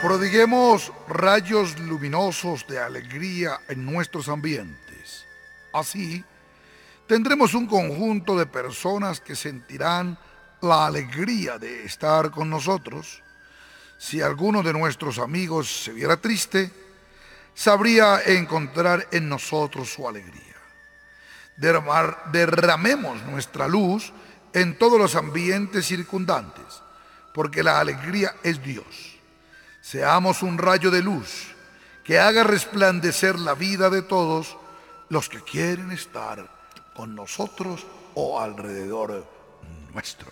Prodiguemos rayos luminosos de alegría en nuestros ambientes. Así, tendremos un conjunto de personas que sentirán la alegría de estar con nosotros. Si alguno de nuestros amigos se viera triste, sabría encontrar en nosotros su alegría. Derramemos nuestra luz en todos los ambientes circundantes, porque la alegría es Dios. Seamos un rayo de luz que haga resplandecer la vida de todos los que quieren estar con nosotros o alrededor nuestro.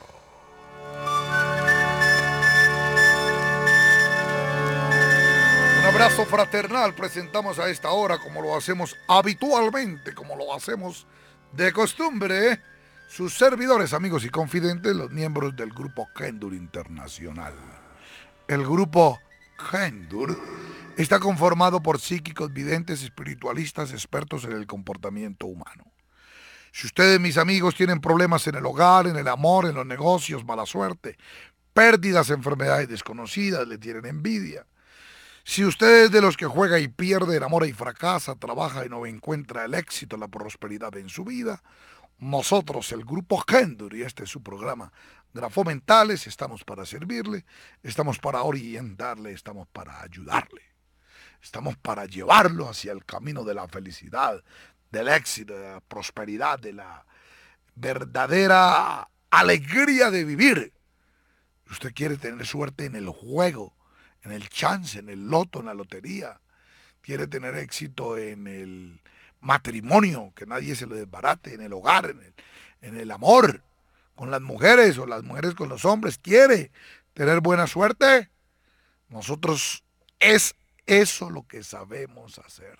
Un abrazo fraternal presentamos a esta hora, como lo hacemos habitualmente, como lo hacemos de costumbre, sus servidores, amigos y confidentes, los miembros del Grupo Kendur Internacional. El Grupo Kendur está conformado por psíquicos, videntes, espiritualistas, expertos en el comportamiento humano. Si ustedes, mis amigos, tienen problemas en el hogar, en el amor, en los negocios, mala suerte, pérdidas, enfermedades desconocidas, le tienen envidia. Si usted es de los que juega y pierde, enamora y fracasa, trabaja y no encuentra el éxito, la prosperidad en su vida, nosotros, el Grupo Kendur, y este es su programa, Grafomentales, estamos para servirle, estamos para orientarle, estamos para ayudarle, estamos para llevarlo hacia el camino de la felicidad, del éxito, de la prosperidad, de la verdadera alegría de vivir. Usted quiere tener suerte en el juego, en el chance, en el loto, en la lotería. Quiere tener éxito en el matrimonio, que nadie se lo desbarate, en el hogar, en el amor, con las mujeres o las mujeres con los hombres. Quiere tener buena suerte. Nosotros es eso lo que sabemos hacer.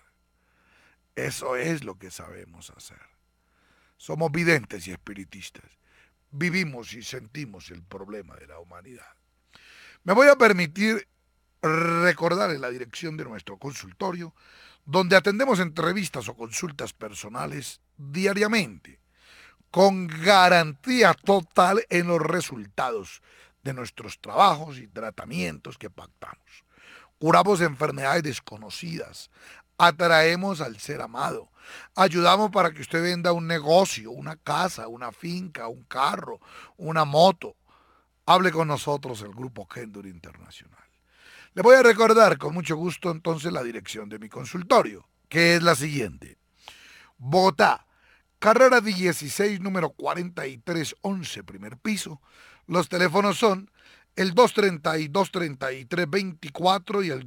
Eso es lo que sabemos hacer. Somos videntes y espiritistas. Vivimos y sentimos el problema de la humanidad. Me voy a permitir recordar en la dirección de nuestro consultorio, donde atendemos entrevistas o consultas personales diariamente, con garantía total en los resultados de nuestros trabajos y tratamientos que pactamos. Curamos enfermedades desconocidas, atraemos al ser amado, ayudamos para que usted venda un negocio, una casa, una finca, un carro, una moto. Hable con nosotros, el Grupo Kendur Internacional. Le voy a recordar con mucho gusto entonces la dirección de mi consultorio, que es la siguiente. Bogotá, carrera 16, número 4311, primer piso. Los teléfonos son el 232-3324 y el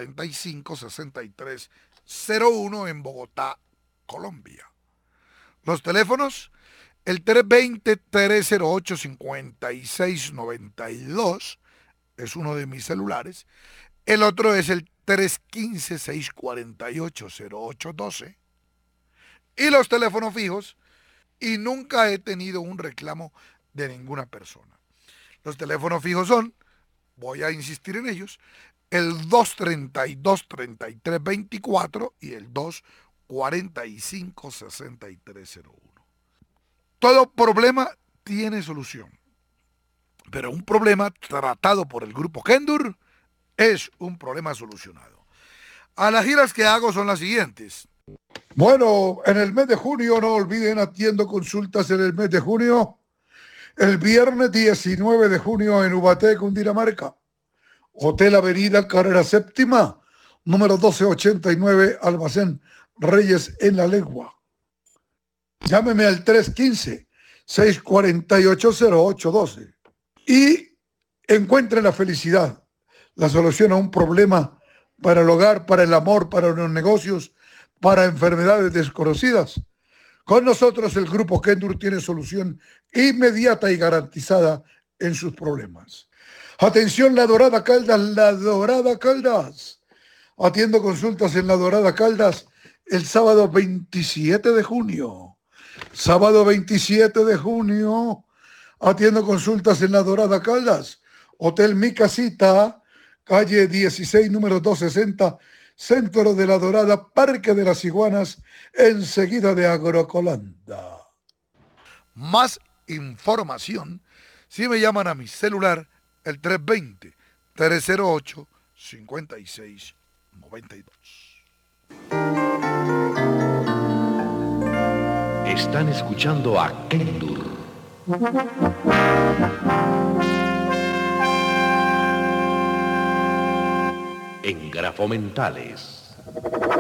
245-6301 en Bogotá, Colombia. Los teléfonos, el 320-308-5692, es uno de mis celulares. El otro es el 315-648-0812. Y los teléfonos fijos, y nunca he tenido un reclamo de ninguna persona. Los teléfonos fijos son, voy a insistir en ellos, el 232-3324 y el 245-6301. Todo problema tiene solución. Pero un problema tratado por el Grupo Kendur es un problema solucionado. A las giras que hago son las siguientes. Bueno, en el mes de junio, no olviden, atiendo consultas en el mes de junio. El viernes 19 de junio en Ubaté, Cundinamarca. Hotel Avenida, carrera séptima, número 1289, Almacén Reyes en La Legua. Llámeme al 315-648-0812. Y encuentre la felicidad, la solución a un problema para el hogar, para el amor, para los negocios, para enfermedades desconocidas. Con nosotros el Grupo Kendur tiene solución inmediata y garantizada en sus problemas. Atención, La Dorada Caldas, La Dorada Caldas. Atiendo consultas en La Dorada Caldas el sábado 27 de junio. Sábado 27 de junio. Atiendo consultas en La Dorada Caldas, Hotel Mi Casita, calle 16, número 260, Centro de La Dorada, Parque de las Iguanas, enseguida de Agrocolanda. Más información si me llaman a mi celular, el 320-308 5692. Están escuchando a Kendur. En Grafomentales.